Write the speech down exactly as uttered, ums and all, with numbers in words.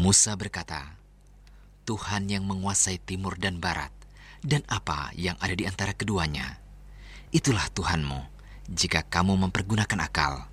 Musa berkata, Tuhan yang menguasai timur dan barat, dan apa yang ada di antara keduanya. Itulah Tuhanmu, jika kamu mempergunakan akal.